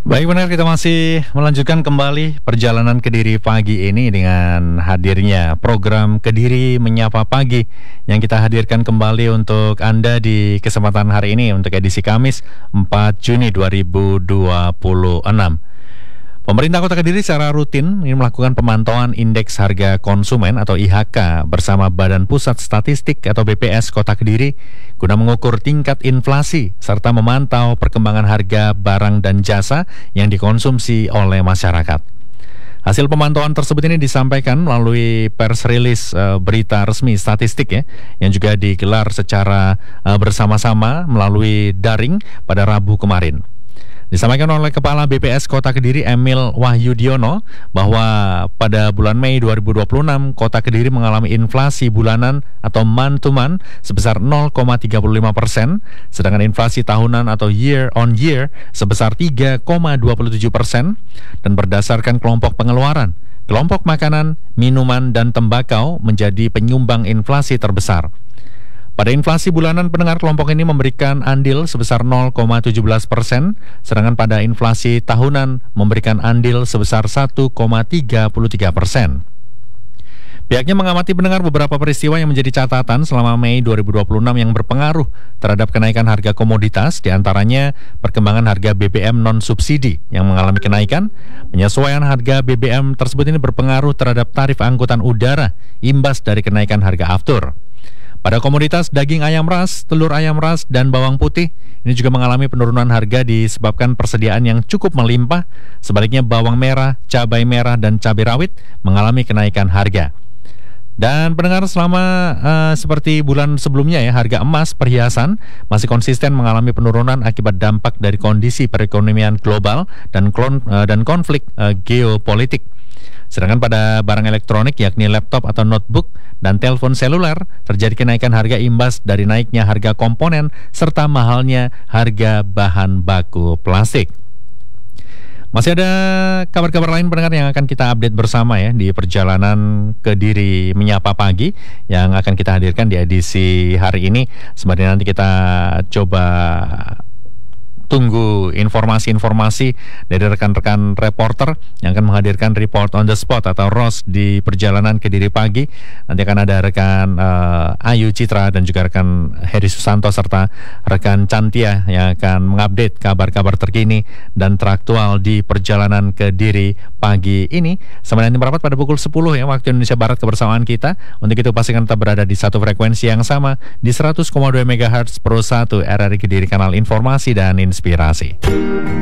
Baik, benar, kita masih melanjutkan kembali perjalanan Kediri pagi ini dengan hadirnya program Kediri Menyapa Pagi yang kita hadirkan kembali untuk Anda di kesempatan hari ini untuk edisi Kamis 4 Juni 2026. Pemerintah Kota Kediri secara rutin ini melakukan pemantauan Indeks Harga Konsumen atau IHK bersama Badan Pusat Statistik atau BPS Kota Kediri guna mengukur tingkat inflasi serta memantau perkembangan harga barang dan jasa yang dikonsumsi oleh masyarakat. Hasil pemantauan tersebut ini disampaikan melalui pers rilis berita resmi statistik yang juga digelar secara bersama-sama melalui daring pada Rabu kemarin. Disampaikan oleh Kepala BPS Kota Kediri Emil Wahyudiono bahwa pada bulan Mei 2026 Kota Kediri mengalami inflasi bulanan atau month to month sebesar 0,35%, sedangkan inflasi tahunan atau year on year sebesar 3,27%, dan berdasarkan kelompok pengeluaran, kelompok makanan, minuman, dan tembakau menjadi penyumbang inflasi terbesar. Pada inflasi bulanan, pendengar, kelompok ini memberikan andil sebesar 0,17%, sedangkan pada inflasi tahunan memberikan andil sebesar 1,33%. Pihaknya mengamati, pendengar, beberapa peristiwa yang menjadi catatan selama Mei 2026 yang berpengaruh terhadap kenaikan harga komoditas, diantaranya perkembangan harga BBM non-subsidi yang mengalami kenaikan. Penyesuaian harga BBM tersebut ini berpengaruh terhadap tarif angkutan udara imbas dari kenaikan harga aftur. Pada komoditas daging ayam ras, telur ayam ras, dan bawang putih, ini juga mengalami penurunan harga disebabkan persediaan yang cukup melimpah. Sebaliknya bawang merah, cabai merah, dan cabai rawit mengalami kenaikan harga. Dan pendengar, selama seperti bulan sebelumnya harga emas perhiasan masih konsisten mengalami penurunan akibat dampak dari kondisi perekonomian global dan konflik geopolitik. Sedangkan pada barang elektronik yakni laptop atau notebook dan telepon seluler terjadi kenaikan harga imbas dari naiknya harga komponen serta mahalnya harga bahan baku plastik. Masih ada kabar-kabar lain, pendengar, yang akan kita update bersama di perjalanan Kediri Menyapa Pagi yang akan kita hadirkan di edisi hari ini. Sembari nanti kita coba tunggu informasi-informasi dari rekan-rekan reporter yang akan menghadirkan report on the spot atau ROS di perjalanan Kediri pagi. Nanti akan ada rekan Ayu Citra dan juga rekan Heri Susanto serta rekan Cantia yang akan mengupdate kabar-kabar terkini dan teraktual di perjalanan Kediri pagi ini. Sampai nanti merapat pada pukul 10 waktu Indonesia Barat kebersamaan kita. Untuk itu pastikan tetap berada di satu frekuensi yang sama di 100,2 MHz Pro 1 RRI Kediri, kanal informasi dan inspirasi.